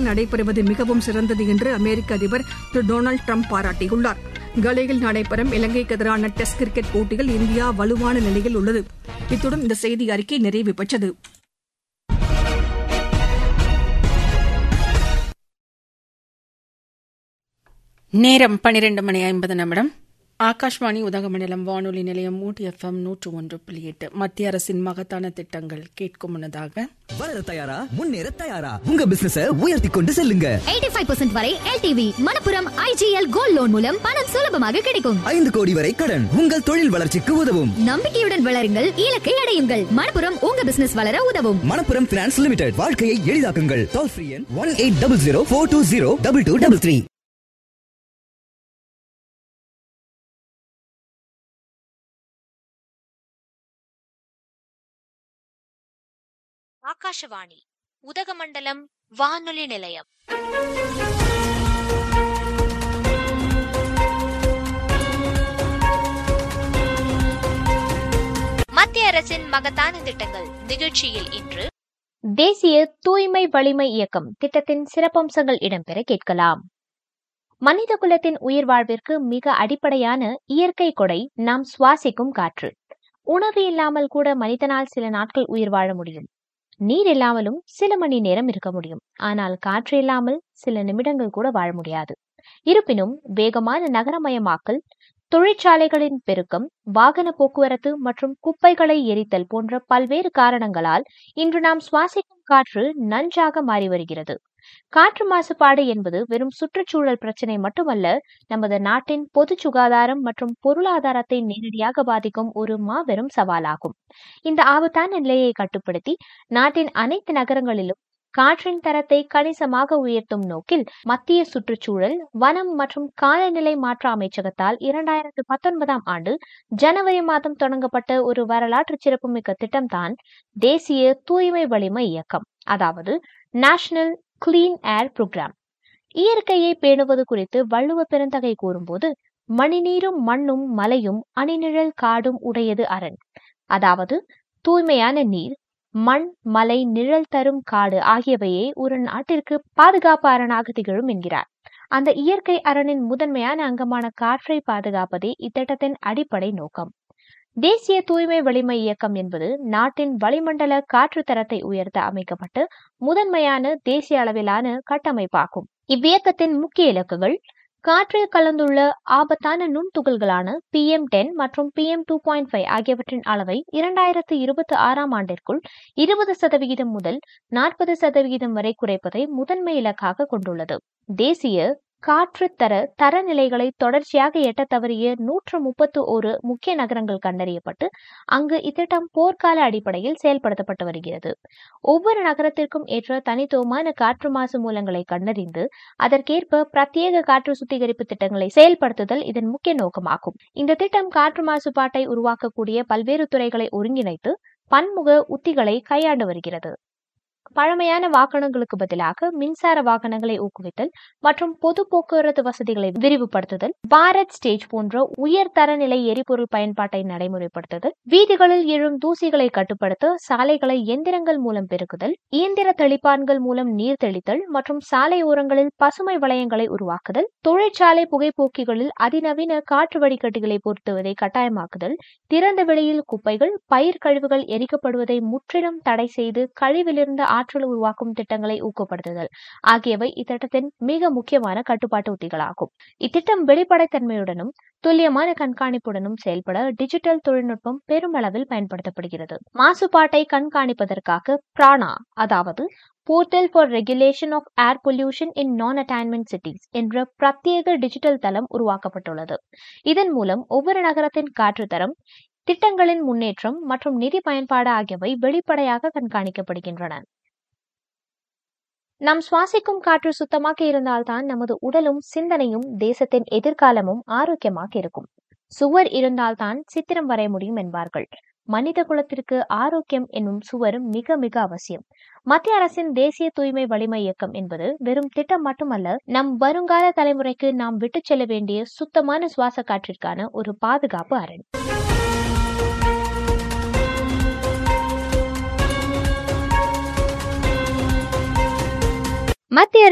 நடைபெறுவது மிகவும் சிறந்தது என்று அமெரிக்க அதிபர் திரு டொனால்டு டிரம்ப் பாராட்டியுள்ளார். கலேயில் நடைபெறும் இலங்கைக்கு எதிரான டெஸ்ட் கிரிக்கெட் போட்டியில் இந்தியா வலுவான நிலையில் உள்ளது. இத்துடன் இந்த செய்தி அறிக்கை நிறைவு பெற்றது. நேரம் 12:50. ஆகாஷ்வாணி உதகமண்டலம் வானொலி நிலையம் ஊட்டி FM 101.8. மத்திய அரசின் மகத்தான திட்டங்கள் கேட்கும் முன்னதாக வளர தயாரா, முன்னேற தயாரா, உங்க பிசினஸ உயர்த்தி கொண்டு செல்லுங்க. 85% வரை LTV Manappuram IGL gold loan மூலம் பணம் சுலபமாக கிடைக்கும். 5 கோடி வரை கடன் உங்கள் தொழில் வளர்ச்சிக்கு உதவும். நம்பிக்கையுடன் வளருங்கள், இலக்கை அடையுங்கள். மணப்புரம் உங்க பிசினஸ் வளர உதவும். மணப்புரம் பினான்ஸ் லிமிடெட், வாழ்க்கையை எளிதாக்குங்கள். டோல் ஃப்ரீ எண் 1800 420 2233. ஆகாஷவாணி உதகமண்டலம் வானொலி நிலையம். மத்திய அரசின் மகத்தான திட்டங்கள் நிகழ்ச்சியில் இன்று தேசிய தூய்மை வலிமை இயக்கம் திட்டத்தின் சிறப்பம்சங்கள் இடம்பெற கேட்கலாம். மனித குலத்தின் உயிர் வாழ்விற்கு மிக அடிப்படையான இயற்கை கொடை நாம் சுவாசிக்கும் காற்று. உணவு இல்லாமல் கூட மனிதனால் சில நாட்கள் உயிர் வாழ முடியும். நீர் இல்லாமலும் சில மணி நேரம் இருக்க முடியும். ஆனால் காற்று இல்லாமல் சில நிமிடங்கள் கூட வாழ முடியாது. இருப்பினும் வேகமான நகரமயமாக்கல், தொழிற்சாலைகளின் பெருக்கம், வாகன போக்குவரத்து மற்றும் குப்பைகளை எரித்தல் போன்ற பல்வேறு காரணங்களால் இன்று நாம் சுவாசிக்கும் காற்று நஞ்சாக மாறி வருகிறது. காற்று மாசுபாடு என்பது வெறும் சுற்றுச்சூழல் பிரச்சனை மட்டுமல்ல, நமது நாட்டின் பொது சுகாதாரம் மற்றும் பொருளாதாரத்தை நேரடியாக பாதிக்கும் ஒரு மாபெரும் சவாலாகும். இந்த ஆபத்தான நிலையை கட்டுப்படுத்தி நாட்டின் அனைத்து நகரங்களிலும் காற்றின் தரத்தை கணிசமாக உயர்த்தும் நோக்கில் மத்திய சுற்றுச்சூழல், வனம் மற்றும் காலநிலை மாற்ற அமைச்சகத்தால் 2019 ஆண்டு ஜனவரி மாதம் தொடங்கப்பட்ட ஒரு வரலாற்று சிறப்புமிக்க திட்டம்தான் தேசிய தூய்மை வலிமை இயக்கம், அதாவது நேஷனல் கிளீன் ஏர் புரோகிராம். இயற்கையை பேணுவது குறித்து வள்ளுவ பெருந்தகை கூறும்போது, மணிநீரும் மண்ணும் மலையும் அணிநிழல் காடும் உடையது அரண். அதாவது தூய்மையான நீர், மண், மலை, நிழல் தரும் காடு ஆகியவையே ஒரு நாட்டிற்கு பாதுகாப்பு அரணாக திகழும் என்கிறார். அந்த இயற்கை அரணின் முதன்மையான அங்கமான காற்றை பாதுகாப்பதே இத்திட்டத்தின் அடிப்படை நோக்கம். தேசிய தூய்மை வலிமை இயக்கம் என்பது நாட்டின் வளிமண்டல காற்று தரத்தை உயர்த்த அமைக்கப்பட்டு முதன்மையான தேசிய அளவிலான கட்டமைப்பாகும். இவ்வியக்கத்தின் முக்கிய இலக்குகள் காற்றில் கலந்துள்ள ஆபத்தான நுண்துகள்களான PM10 மற்றும் PM2.5 ஆகியவற்றின் அளவை 2026 ஆண்டிற்குள் 20% முதல் 40% வரை குறைப்பதை முதன்மை இலக்காக கொண்டுள்ளது. தேசிய காற்று தரநிலைகளை தொடர்ச்சியாக எட்ட தவறிய 131 முக்கிய நகரங்கள் கண்டறியப்பட்டு அங்கு இத்திட்டம் போர்க்கால அடிப்படையில் செயல்படுத்தப்பட்டு வருகிறது. ஒவ்வொரு நகரத்திற்கும் ஏற்ற தனித்துவமான காற்று மாசு மூலங்களை கண்டறிந்து அதற்கேற்ப பிரத்யேக காற்று சுத்திகரிப்பு திட்டங்களை செயல்படுத்துதல் இதன் முக்கிய நோக்கமாகும். இந்த திட்டம் காற்று மாசுபாட்டை உருவாக்கக்கூடிய பல்வேறு துறைகளை ஒருங்கிணைத்து பன்முக உத்திகளை கையாண்டு வருகிறது. பழமையான வாகனங்களுக்கு பதிலாக மின்சார வாகனங்களை ஊக்குவித்தல் மற்றும் பொது போக்குவரத்து வசதிகளை விரிவுபடுத்துதல், பாரத் ஸ்டேஜ் போன்ற உயர் தரநிலை எரிபொருள் பயன்பாட்டை நடைமுறைப்படுத்துதல், வீதிகளில் எழும் தூசிகளை கட்டுப்படுத்த சாலைகளை எந்திரங்கள் மூலம் பெருக்குதல், இயந்திர தெளிப்பான்கள் மூலம் நீர் தெளித்தல் மற்றும் சாலை ஓரங்களில் பசுமை வளையங்களை உருவாக்குதல், தொழிற்சாலை புகைப்போக்கிகளில் அதிநவீன காற்று வடிகட்டிகளை பொருத்துவதை கட்டாயமாக்குதல், திறந்த வெளியில் குப்பைகள், பயிர் கழிவுகள் எரிக்கப்படுவதை முற்றிலும் தடை செய்து கழிவிலிருந்து ஆற்றல் உருவாக்கும் திட்டங்களை ஊக்கப்படுத்துதல் ஆகியவை இத்திட்டத்தின் மிக முக்கியமான கட்டுப்பாட்டு உத்திகளாகும். இத்திட்டம் வெளிப்படைத்தன்மையுடனும் துல்லியமான கண்காணிப்புடனும் செயல்பட டிஜிட்டல் தொழில்நுட்பம் பெருமளவில் பயன்படுத்தப்படுகிறது. மாசுபாட்டை கண்காணிப்பதற்காக பிரானா, அதாவது portal for regulation of air pollution இன் நான் அட்டைன்மெண்ட் சிட்டிஸ் என்ற பிரத்யேக டிஜிட்டல் தளம் உருவாக்கப்பட்டுள்ளது. இதன் மூலம் ஒவ்வொரு நகரத்தின் காற்று தரம், திட்டங்களின் முன்னேற்றம் மற்றும் நிதி பயன்பாடு ஆகியவை வெளிப்படையாக கண்காணிக்கப்படுகின்றன. நாம் சுவாசிக்கும் காற்று சுத்தமாக இருந்தால்தான் நமது உடலும் சிந்தனையும் தேசத்தின் எதிர்காலமும் ஆரோக்கியமாக இருக்கும். சுவர் இருந்தால்தான் சித்திரம் வரைய முடியும் என்பார்கள். மனித குலத்திற்கு ஆரோக்கியம் என்னும் சுவர் மிக மிக அவசியம். மத்திய அரசின் தேசிய தூய்மை வலிமை இயக்கம் என்பது வெறும் திட்டம் மட்டுமல்ல, நம் வருங்கால தலைமுறைக்கு நாம் விட்டு செல்ல வேண்டிய சுத்தமான சுவாச காற்றிற்கான ஒரு பாதுகாப்பு அரண். மத்திய